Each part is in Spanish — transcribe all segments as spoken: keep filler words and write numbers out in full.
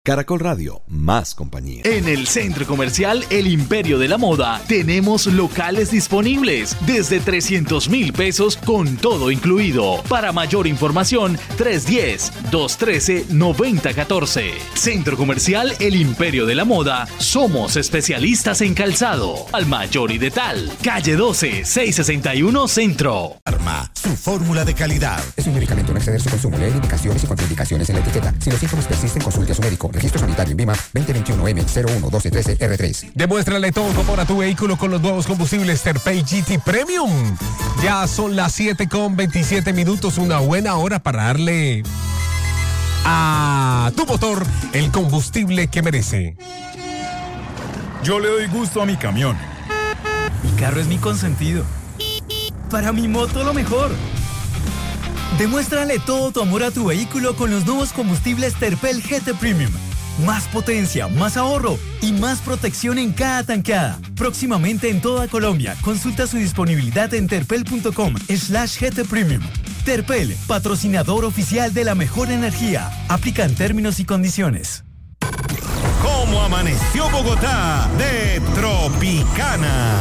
Caracol Radio, más compañía. En el Centro Comercial El Imperio de la Moda tenemos locales disponibles desde trescientos mil pesos con todo incluido. Para mayor información, tres uno cero, dos uno tres, nueve cero uno cuatro. Centro Comercial El Imperio de la Moda. Somos especialistas en calzado. Al Mayor y de Tal. Calle doce, seiscientos sesenta y uno Centro. Arma, su fórmula de calidad. Es un medicamento, no exceder su consumo. Leer indicaciones y contraindicaciones en la etiqueta. Si los síntomas persisten, consulte a su médico. Registro sanitario en VIMA veinte veintiuno M cero uno doce trece R tres. Demuéstrale todo como a tu vehículo con los nuevos combustibles Terpel G T Premium. Ya son las siete con veintisiete minutos, una buena hora para darle a tu motor el combustible que merece. Yo le doy gusto a mi camión. Mi carro es mi consentido. Para mi moto lo mejor. Demuéstrale todo tu amor a tu vehículo con los nuevos combustibles Terpel G T Premium. Más potencia, más ahorro y más protección en cada tanqueada. Próximamente en toda Colombia. Consulta su disponibilidad en terpel.com slash GT Premium. Terpel, patrocinador oficial de la mejor energía. Aplican términos y condiciones. ¿Cómo amaneció Bogotá? De Tropicana.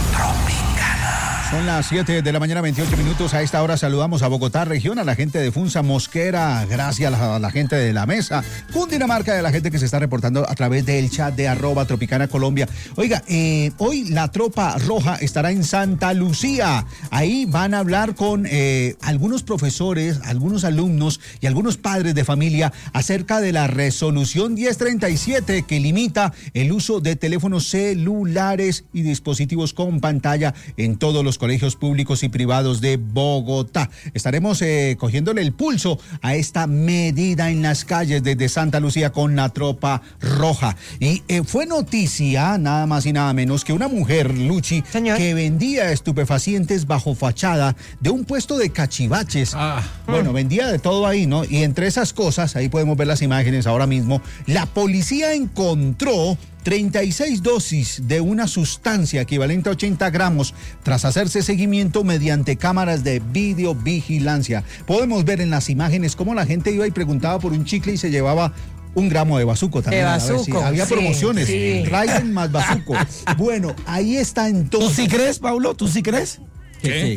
Son las siete de la mañana, veintiocho minutos. A esta hora saludamos a Bogotá región, a la gente de Funza Mosquera, gracias a la, a la gente de la mesa, Cundinamarca, de la gente que se está reportando a través del chat de arroba Tropicana Colombia. Oiga, eh, hoy la tropa roja estará en Santa Lucía. Ahí van a hablar con eh, algunos profesores, algunos alumnos y algunos padres de familia acerca de la resolución diez treinta y siete que limita el uso de teléfonos celulares y dispositivos con pantalla en todos los colegios públicos y privados de Bogotá. Estaremos eh, cogiéndole el pulso a esta medida en las calles desde Santa Lucía con la tropa roja. Y eh, fue noticia, nada más y nada menos, que una mujer, Luchi, Señor. que vendía estupefacientes bajo fachada de un puesto de cachivaches. Ah. Bueno, mm. vendía de todo ahí, ¿no? Y entre esas cosas, ahí podemos ver las imágenes ahora mismo, la policía encontró treinta y seis dosis de una sustancia equivalente a ochenta gramos tras hacerse seguimiento mediante cámaras de videovigilancia. Podemos ver en las imágenes cómo la gente iba y preguntaba por un chicle y se llevaba un gramo de bazuco también. De bazuco. Si había sí, promociones. Sí. Traigan más bazuco. Bueno, ahí está entonces. ¿Tú sí crees, Paulo? ¿Tú sí crees? ¿Qué?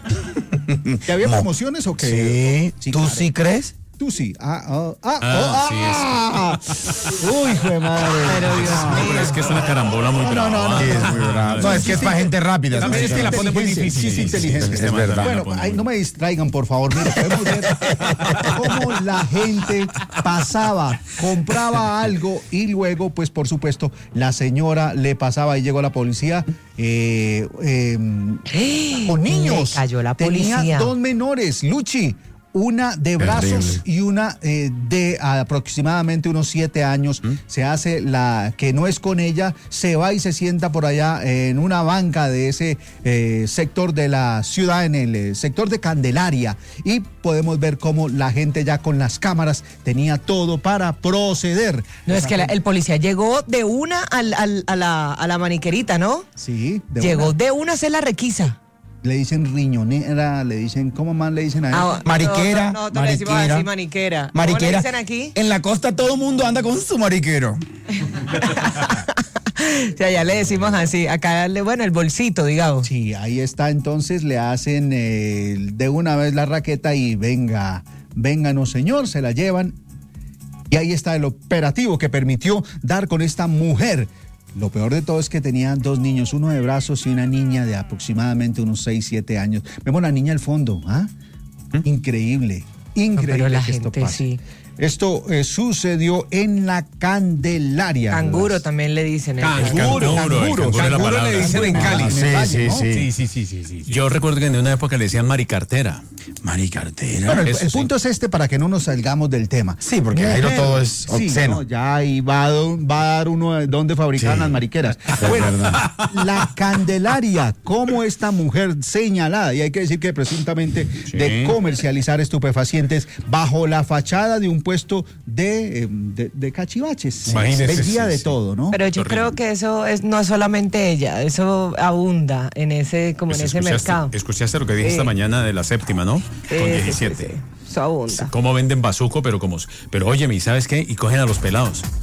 Sí. ¿Que había promociones o qué? Sí. sí ¿Tú claro. sí crees? Tú sí. Ah, oh, ah, ah, oh, ah. sí, Uy, hijo de madre. Pero Dios no, mío. pero es que es una carambola muy brava. No, no, no. Sí, es muy brava. No, es que es para gente rápida. También es que la pone muy difícil. Sí, sí, inteligencia. Es verdad. Bueno, ay, no me distraigan, por favor. Mira, podemos ver cómo la gente pasaba, compraba algo y luego, pues, por supuesto, la señora le pasaba y llegó la policía eh, eh, con niños. Le cayó la policía. Tenía dos menores, Luchi. Una de brazos Terrible. y una eh, de aproximadamente unos siete años. ¿Mm? Se hace la que no es con ella, se va y se sienta por allá en una banca de ese eh, sector de la ciudad, en el eh, sector de Candelaria. Y podemos ver cómo la gente ya con las cámaras tenía todo para proceder. No, es que la, el policía llegó de una al, al, a, la, a la maniquerita, ¿no? Sí. De llegó una. de una a hacer la requisa. Le dicen riñonera, le dicen, ¿cómo más le dicen a eso? Ah, mariquera. No, no, no, no le decimos así, maniquera. Mariquera. ¿Cómo le dicen aquí? En la costa todo el mundo anda con su mariquero. O sea, ya le decimos así, acá darle, bueno, el bolsito, digamos. Sí, ahí está, entonces le hacen eh, de una vez la raqueta y venga, venga, no señor, se la llevan. Y ahí está el operativo que permitió dar con esta mujer. Lo peor de todo es que tenía dos niños, uno de brazos y una niña de aproximadamente unos seis, siete años. Vemos la niña al fondo, ¿ah? ¿Mm? Increíble, increíble no, pero la que gente, esto pase. Sí. Esto eh, sucedió en la Candelaria. Canguro también le dicen. Canguro, canguro, canguro, canguro le dicen en Cali. Sí, en sí, ¿no? sí. sí, sí, sí, sí, sí. Yo recuerdo que en una época le decían maricartera. Maricartera. Bueno, el, el punto sí. es este para que no nos salgamos del tema. Sí, porque ahí no todo es obsceno. Sí, no, ya ahí va, va a dar uno de dónde fabrican sí. las mariqueras. Bueno, la Candelaria, como esta mujer señalada, y hay que decir que presuntamente sí. de comercializar estupefacientes bajo la fachada de un puesto de, de, de cachivaches. Imagínese, vendía sí, de sí. todo, ¿no? Pero yo creo que eso es no es solamente ella, eso abunda en ese como pues en ese mercado. Escuchaste lo que dije eh, esta mañana de la séptima, ¿no? Eh, Con diecisiete. Sí, sí, Eso abunda. ¿Cómo venden bazuco? Pero como, pero óyeme, ¿y sabes qué? Y cogen a los pelados.